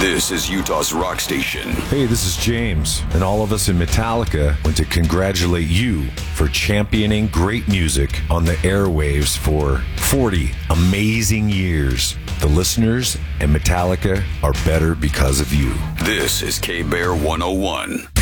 This is Utah's rock station. Hey, this is James, and all of us in Metallica want to congratulate you for championing great music on the airwaves for 40 amazing years. The listeners and Metallica are better because of you. This is K-Bear 101.